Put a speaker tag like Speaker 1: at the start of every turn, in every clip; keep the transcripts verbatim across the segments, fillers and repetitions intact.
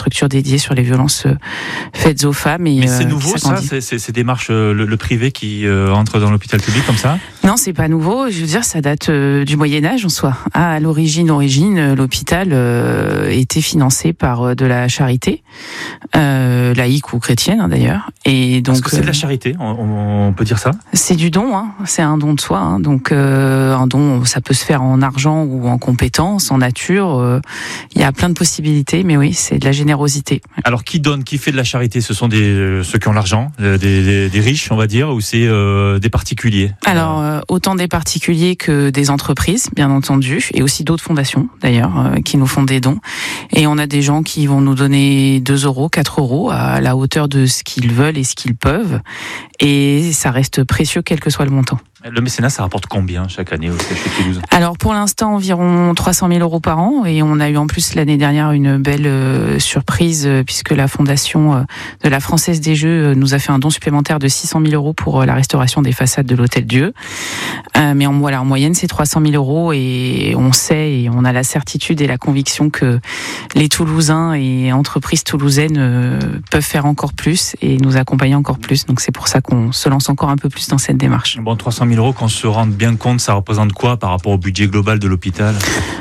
Speaker 1: structure dédiée sur les violences faites aux femmes. Et,
Speaker 2: Mais c'est
Speaker 1: euh,
Speaker 2: nouveau ça, c'est, c'est, c'est démarches euh, le, le privé qui euh, entre dans l'hôpital public comme ça?
Speaker 1: Non, c'est pas nouveau. Je veux dire, ça date euh, du Moyen Âge en soi. Ah, à l'origine, origine, euh, l'hôpital euh, était financé par euh, de la charité, euh, laïque ou chrétienne hein, d'ailleurs. Et donc,
Speaker 2: Est-ce que c'est de la charité, on, on peut dire ça?
Speaker 1: C'est du don, hein. C'est un don de soi. Hein. Donc euh, un don, ça peut se faire en argent ou en compétences, en nature. Euh, il y a plein de possibilités, mais oui, c'est de la générosité.
Speaker 2: Alors qui donne, qui fait de la charité? Ce sont des euh, ceux qui ont l'argent, des, des, des riches, on va dire, ou c'est euh, des particuliers?
Speaker 1: Alors euh, autant des particuliers que des entreprises, bien entendu, et aussi d'autres fondations d'ailleurs euh, qui nous font des dons. Et on a des gens qui vont nous donner deux euros, quatre euros à la hauteur de ce qu'ils veulent et ce qu'ils peuvent. Et ça reste précieux quel que soit le montant.
Speaker 2: Le mécénat, ça rapporte combien chaque année au C H U de Toulouse?
Speaker 1: Alors pour l'instant environ trois cent mille euros par an, et on a eu en plus l'année dernière une belle euh, surprise euh, puisque la fondation euh, de la Française des Jeux euh, nous a fait un don supplémentaire de six cent mille euros pour euh, la restauration des façades de l'Hôtel Dieu. Euh, mais en, voilà, en moyenne c'est trois cent mille euros, et on sait et on a la certitude et la conviction que les Toulousains et entreprises toulousaines euh, peuvent faire encore plus et nous accompagner encore plus. Donc c'est pour ça qu'on se lance encore un peu plus dans cette démarche.
Speaker 2: Bon, trois cent mille euros, qu'on se rende bien compte, ça représente quoi par rapport au budget global de l'hôpital?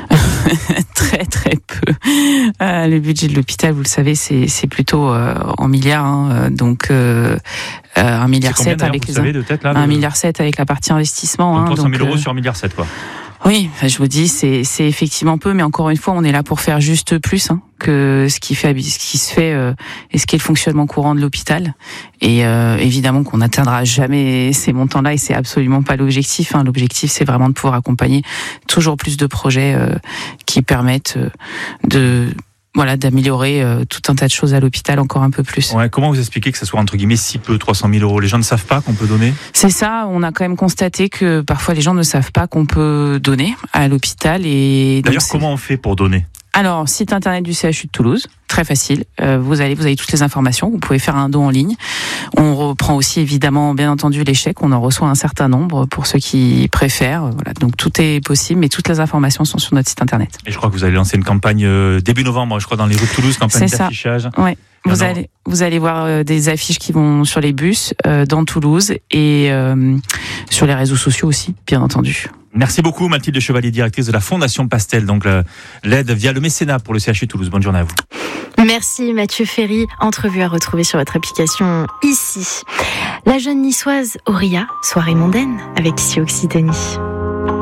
Speaker 1: Très très peu. Euh, le budget de l'hôpital, vous le savez, c'est c'est plutôt euh, en milliards, hein, donc euh, euh, un milliard sept avec les
Speaker 2: savez, de tête, là,
Speaker 1: un
Speaker 2: le...
Speaker 1: milliard sept avec la partie investissement.
Speaker 2: Donc
Speaker 1: hein,
Speaker 2: trois cent mille
Speaker 1: donc,
Speaker 2: euros
Speaker 1: euh...
Speaker 2: sur un milliard sept, quoi.
Speaker 1: Oui, je vous dis, c'est c'est effectivement peu, mais encore une fois, on est là pour faire juste plus hein, que ce qui fait, ce qui se fait euh, et ce qui est le fonctionnement courant de l'hôpital. Et euh, évidemment qu'on n'atteindra jamais ces montants-là, et c'est absolument pas l'objectif. Hein. L'objectif, c'est vraiment de pouvoir accompagner toujours plus de projets euh, qui permettent euh, de voilà, d'améliorer euh, tout un tas de choses à l'hôpital encore un peu plus.
Speaker 2: Ouais, comment vous expliquez que ça soit entre guillemets si peu, trois cent mille euros? Les gens ne savent pas qu'on peut donner?
Speaker 1: C'est ça, on a quand même constaté que parfois les gens ne savent pas qu'on peut donner à l'hôpital. Et
Speaker 2: d'ailleurs, comment on fait pour donner?
Speaker 1: Alors, site internet du C H U de Toulouse, très facile. Euh, vous allez, vous avez toutes les informations. Vous pouvez faire un don en ligne. On reprend aussi évidemment, bien entendu, les chèques. On en reçoit un certain nombre pour ceux qui préfèrent. Voilà, donc tout est possible, mais toutes les informations sont sur notre site internet.
Speaker 2: Et je crois que vous allez lancer une campagne euh, début novembre, je crois, dans les rues de Toulouse, campagne
Speaker 1: C'est
Speaker 2: d'affichage.
Speaker 1: Ouais. Vous allez, vous allez voir euh, des affiches qui vont sur les bus euh, dans Toulouse et euh, sur les réseaux sociaux aussi, bien entendu.
Speaker 2: Merci beaucoup Mathilde Chevalier, directrice de la Fondation Pastel, donc euh, l'aide via le mécénat pour le C H U de Toulouse. Bonne journée à vous.
Speaker 3: Merci Mathieu Ferry, entrevue à retrouver sur votre application ici. La jeune niçoise Auria, soirée mondaine avec ici Occitanie.